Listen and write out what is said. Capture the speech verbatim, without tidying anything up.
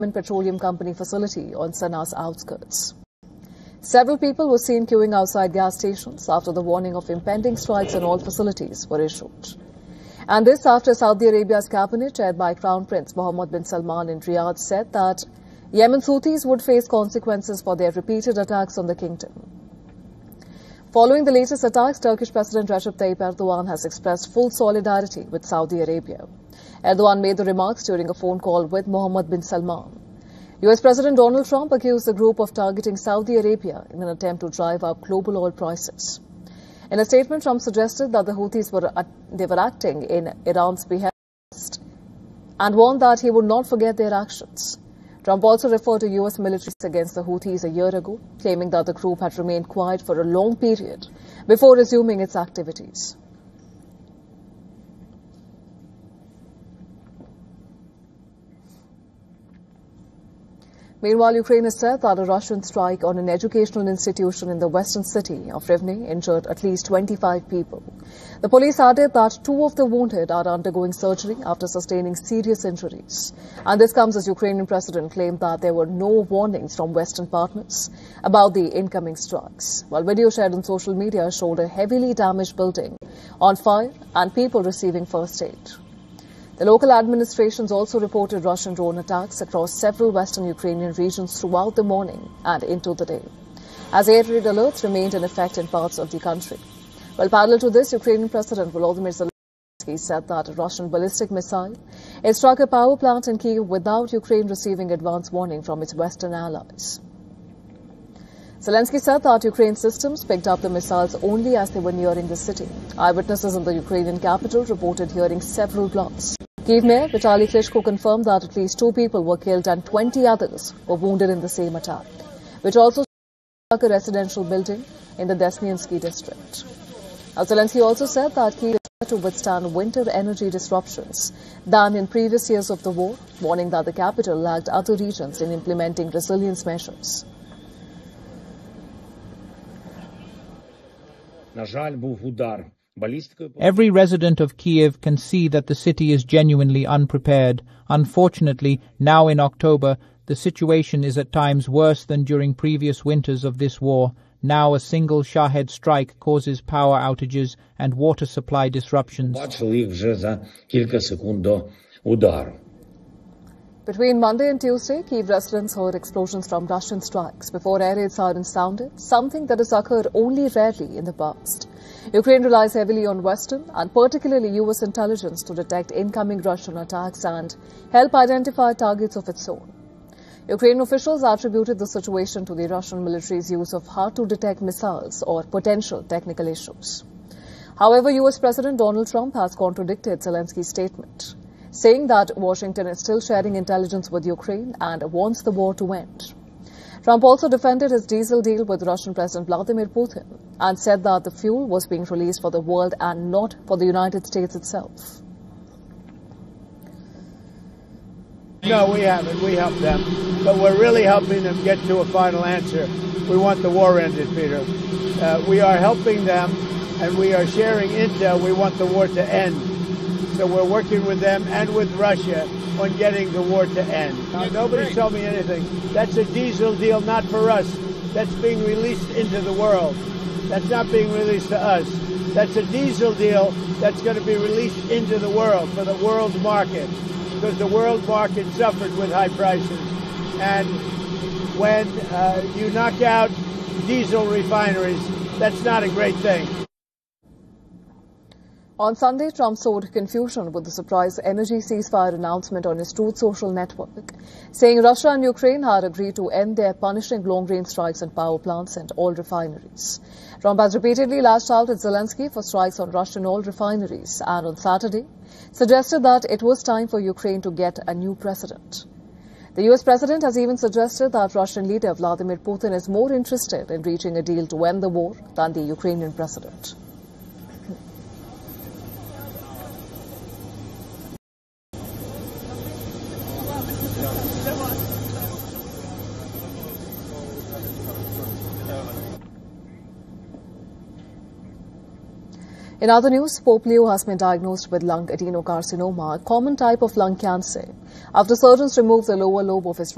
Petroleum Company facility on Sana's outskirts. Several people were seen queuing outside gas stations after the warning of impending strikes on all facilities were issued. And this after Saudi Arabia's cabinet, chaired by Crown Prince Mohammed bin Salman in Riyadh, said that Yemen's Houthis would face consequences for their repeated attacks on the kingdom. Following the latest attacks, Turkish President Recep Tayyip Erdogan has expressed full solidarity with Saudi Arabia. Erdogan made the remarks during a phone call with Mohammed bin Salman. U S President Donald Trump accused the group of targeting Saudi Arabia in an attempt to drive up global oil prices. In a statement, Trump suggested that the Houthis were, they were acting in Iran's behest and warned that he would not forget their actions. Trump also referred to U S military against the Houthis a year ago, claiming that the group had remained quiet for a long period before resuming its activities. Meanwhile, Ukraine has said that a Russian strike on an educational institution in the western city of Rivne injured at least twenty-five people. The police added that two of the wounded are undergoing surgery after sustaining serious injuries. And this comes as Ukrainian president claimed that there were no warnings from Western partners about the incoming strikes, while video shared on social media showed a heavily damaged building on fire and people receiving first aid. The local administrations also reported Russian drone attacks across several western Ukrainian regions throughout the morning and into the day, as air raid alerts remained in effect in parts of the country. Well, parallel to this, Ukrainian President Volodymyr Zelensky said that a Russian ballistic missile had struck a power plant in Kyiv without Ukraine receiving advance warning from its western allies. Zelensky said that Ukraine systems picked up the missiles only as they were nearing the city. Eyewitnesses in the Ukrainian capital reported hearing several blasts. Kyiv Mayor Vitaly Klitschko confirmed that at least two people were killed and twenty others were wounded in the same attack, which also struck a residential building in the Desnyansky district. Now, Zelensky also said that Kyiv is better to withstand winter energy disruptions than in previous years of the war, warning that the capital lagged other regions in implementing resilience measures. Every resident of Kiev can see that the city is genuinely unprepared. Unfortunately, now in October, the situation is at times worse than during previous winters of this war. Now a single Shahed strike causes power outages and water supply disruptions. Between Monday and Tuesday, Kyiv residents heard explosions from Russian strikes before air raid sirens sounded, something that has occurred only rarely in the past. Ukraine relies heavily on Western and particularly U S intelligence to detect incoming Russian attacks and help identify targets of its own. Ukrainian officials attributed the situation to the Russian military's use of hard-to-detect missiles or potential technical issues. However, U S President Donald Trump has contradicted Zelensky's statement, saying that Washington is still sharing intelligence with Ukraine and wants the war to end. Trump also defended his diesel deal with Russian President Vladimir Putin and said that the fuel was being released for the world and not for the United States itself. No, we haven't. We helped them. But we're really helping them get to a final answer. We want the war ended, Peter. Uh, we are helping them, and we are sharing intel. We want the war to end. So we're working with them and with Russia on getting the war to end. Now, nobody's told me anything. That's a diesel deal, not for us. That's being released into the world. That's not being released to us. That's a diesel deal that's going to be released into the world for the world market, because the world market suffered with high prices. And when uh, you knock out diesel refineries, that's not a great thing. On Sunday, Trump sowed confusion with the surprise energy ceasefire announcement on his Truth Social network, saying Russia and Ukraine had agreed to end their punishing long-range strikes on power plants and oil refineries. Trump has repeatedly lashed out at Zelensky for strikes on Russian oil refineries and on Saturday suggested that it was time for Ukraine to get a new president. The U S president has even suggested that Russian leader Vladimir Putin is more interested in reaching a deal to end the war than the Ukrainian president. In other news, Pope Leo has been diagnosed with lung adenocarcinoma, a common type of lung cancer, after surgeons removed the lower lobe of his